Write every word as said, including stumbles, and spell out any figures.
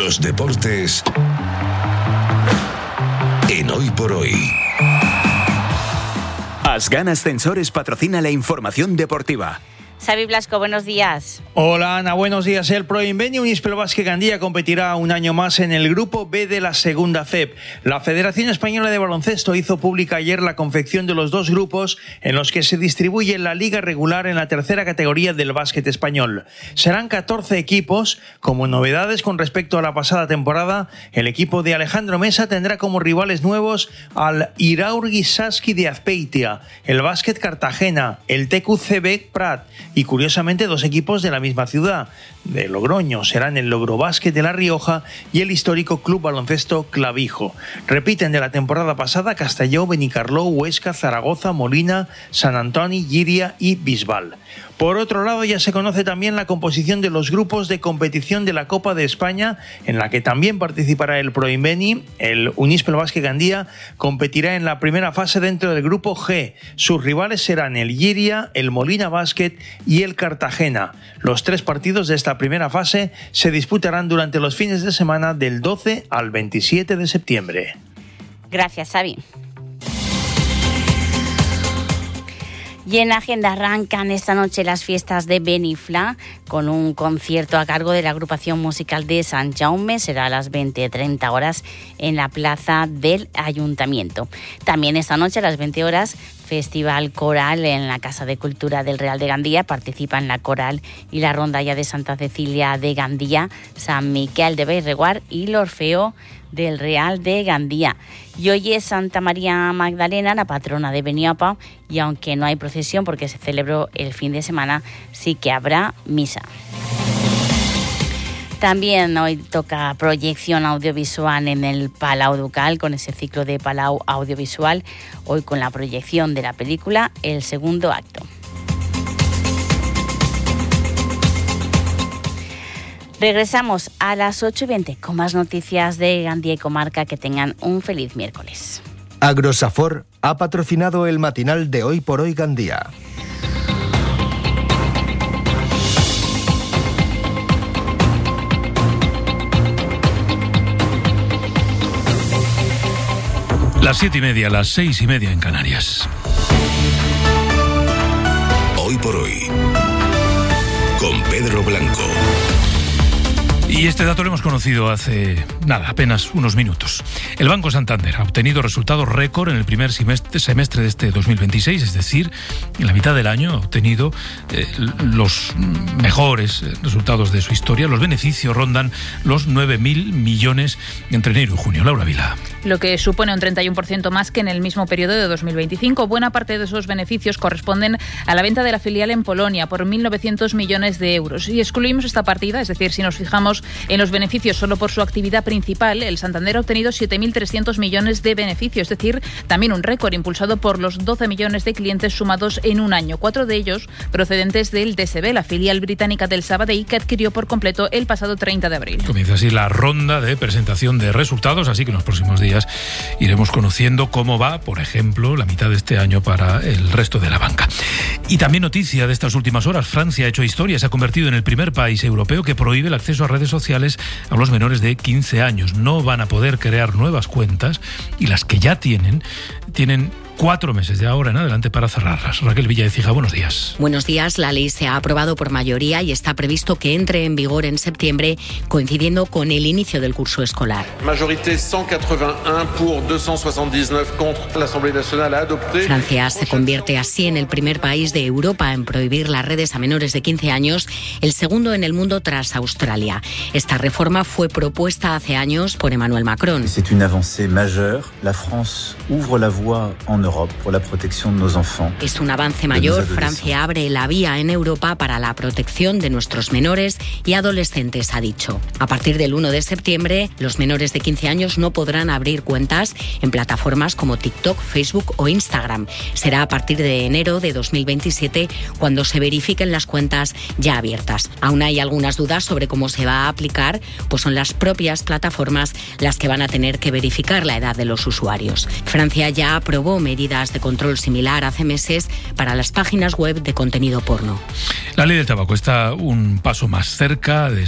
Los deportes en Hoy por Hoy. Asgan Ascensores patrocina la información deportiva. Xavi Blasco, buenos días. Hola Ana, buenos días. El Proinveni Unispel Básquet Gandía competirá un año más en el Grupo B de la Segunda F E B. La Federación Española de Baloncesto hizo pública ayer la confección de los dos grupos en los que se distribuye la liga regular en la tercera categoría del básquet español. Serán catorce equipos. Como novedades con respecto a la pasada temporada, el equipo de Alejandro Mesa tendrá como rivales nuevos al Iraurgi Saski de Azpeitia, el Básquet Cartagena, el T Q C B Prat y curiosamente dos equipos de la misma ciudad, de Logroño. Serán el Logrobásquet de La Rioja y el histórico Club Baloncesto Clavijo. Repiten de la temporada pasada Castelló, Benicarló, Huesca, Zaragoza, Molina, San Antoni, Llíria y Bisbal. Por otro lado, ya se conoce también la composición de los grupos de competición de la Copa de España, en la que también participará el Proinveni. El Unispel Básquet Gandía competirá en la primera fase dentro del grupo G. Sus rivales serán el Llíria, el Molina Básquet y el Cartagena. Los tres partidos de esta primera fase se disputarán durante los fines de semana del doce al veintisiete de septiembre. Gracias, Xavi. Y en agenda arrancan esta noche las fiestas de Beniflà con un concierto a cargo de la agrupación musical de Sant Jaume. Será a las veinte treinta horas en la plaza del Ayuntamiento. También esta noche a las veinte horas Festival Coral en la Casa de Cultura del Real de Gandía. Participan la Coral y la Rondalla de Santa Cecilia de Gandía, San Miquel de Bellreguard y l'Orfeo del Real de Gandía. Y hoy es Santa María Magdalena, la patrona de Beniapa, y aunque no hay procesión porque se celebró el fin de semana, sí que habrá misa. También hoy toca proyección audiovisual en el Palau Ducal, con ese ciclo de Palau Audiovisual, hoy con la proyección de la película El Segundo Acto. Regresamos a las ocho y veinte con más noticias de Gandía y comarca. Que tengan un feliz miércoles. Agrosafor ha patrocinado el matinal de Hoy por Hoy Gandía. Las siete y media, las seis y media en Canarias. Hoy por Hoy, con Pedro Blanco. Y este dato lo hemos conocido hace, nada, apenas unos minutos. El Banco Santander ha obtenido resultados récord en el primer semestre, semestre de este dos mil veintiséis, es decir, en la mitad del año ha obtenido eh, los mejores resultados de su historia. Los beneficios rondan los nueve mil millones entre enero y junio. Laura Vila. Lo que supone un treinta y uno por ciento más que en el mismo periodo de dos mil veinticinco. Buena parte de esos beneficios corresponden a la venta de la filial en Polonia por mil novecientos millones de euros. Y excluimos esta partida, es decir, si nos fijamos en los beneficios solo por su actividad principal, el Santander ha obtenido siete mil trescientos millones de beneficios, es decir, también un récord impulsado por los doce millones de clientes sumados en un año, cuatro de ellos procedentes del D S B, la filial británica del Sabadell, que adquirió por completo el pasado treinta de abril. Comienza así la ronda de presentación de resultados, así que en los próximos días iremos conociendo cómo va, por ejemplo, la mitad de este año para el resto de la banca. Y también noticia de estas últimas horas: Francia ha hecho historia, se ha convertido en el primer país europeo que prohíbe el acceso a redes sociales a los menores de quince años. No van a poder crear nuevas cuentas y las que ya tienen, tienen cuatro meses de ahora en adelante para cerrarlas. Raquel Villa de Cija, buenos días. Buenos días. La ley se ha aprobado por mayoría y está previsto que entre en vigor en septiembre, coincidiendo con el inicio del curso escolar. Majorité ciento ochenta y uno por doscientos sesenta y nueve contra. La Asamblea Nacional ha adoptado. Francia se convierte así en el primer país de Europa en prohibir las redes a menores de quince años, el segundo en el mundo tras Australia. Esta reforma fue propuesta hace años por Emmanuel Macron. C'est une avancée majeure. La France ouvre la voie en Europe por la protección de los enfants. Es un avance mayor. Francia abre la vía en Europa para la protección de nuestros menores y adolescentes, ha dicho. A partir del uno de septiembre, los menores de quince años no podrán abrir cuentas en plataformas como TikTok, Facebook o Instagram. Será a partir de enero de dos mil veintisiete cuando se verifiquen las cuentas ya abiertas. Aún hay algunas dudas sobre cómo se va a aplicar, pues son las propias plataformas las que van a tener que verificar la edad de los usuarios. Francia ya aprobó medidas de control similar hace meses para las páginas web de contenido porno. La ley del tabaco está un paso más cerca de